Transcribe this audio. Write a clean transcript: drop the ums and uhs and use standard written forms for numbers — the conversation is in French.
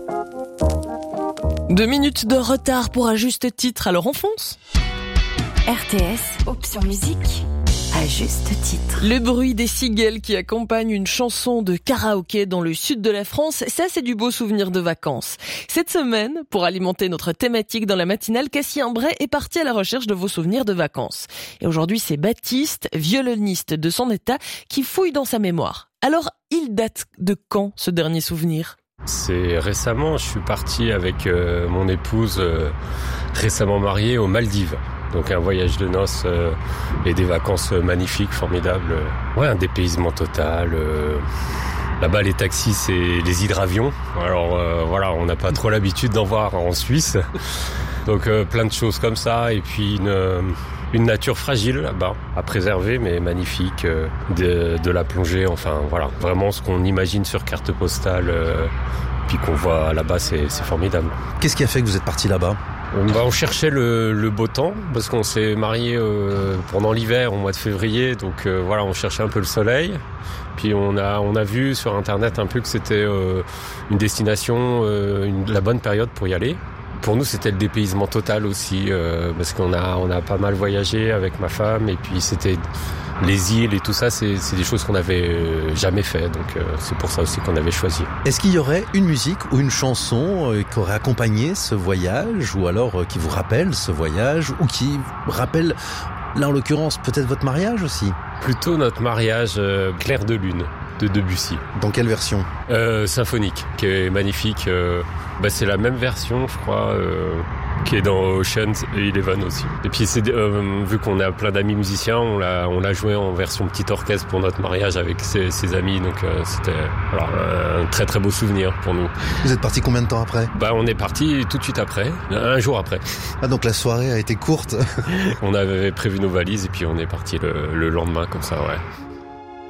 2 minutes de retard pour un juste titre, alors on fonce. RTS, option musique, à juste titre. Le bruit des cigales qui accompagnent une chanson de karaoké dans le sud de la France, ça c'est du beau souvenir de vacances. Cette semaine, pour alimenter notre thématique dans la matinale, Cassie Imbray est partie à la recherche de vos souvenirs de vacances. Et aujourd'hui c'est Baptiste, violoniste de son état, qui fouille dans sa mémoire. Alors, il date de quand ce dernier souvenir ? C'est récemment, je suis parti avec mon épouse récemment mariée aux Maldives. Donc un voyage de noces et des vacances magnifiques, formidables. Ouais, un dépaysement total. Là-bas, les taxis, c'est les hydravions. Alors voilà, on n'a pas trop l'habitude d'en voir en Suisse. Donc plein de choses comme ça. Et puis une nature fragile là-bas, à préserver, mais magnifique. De la plongée, enfin voilà. Vraiment ce qu'on imagine sur carte postale, puis qu'on voit là-bas, c'est formidable. Qu'est-ce qui a fait que vous êtes parti là-bas ? On cherchait le beau temps parce qu'on s'est mariés pendant l'hiver au mois de février, donc voilà, on cherchait un peu le soleil. Puis on a vu sur internet un peu que c'était une destination, la bonne période pour y aller. Pour nous, c'était le dépaysement total aussi parce qu'on a pas mal voyagé avec ma femme et puis c'était les îles et tout ça, c'est des choses qu'on n'avait jamais fait, donc c'est pour ça aussi qu'on avait choisi. Est-ce qu'il y aurait une musique ou une chanson qui aurait accompagné ce voyage, ou alors qui vous rappelle ce voyage, ou qui rappelle, là en l'occurrence, peut-être votre mariage aussi ? Plutôt notre mariage Clair de lune de Debussy. Dans quelle version ? Symphonique, qui est magnifique. C'est la même version, je crois, qui est dans Ocean's Eleven aussi. Et puis vu qu'on a plein d'amis musiciens, on l'a joué en version petit orchestre pour notre mariage avec ses amis, donc c'était un très très beau souvenir pour nous. Vous êtes parti combien de temps après ? On est parti tout de suite après, un jour après. Ah, donc la soirée a été courte. On avait prévu nos valises et puis on est parti le lendemain comme ça, ouais.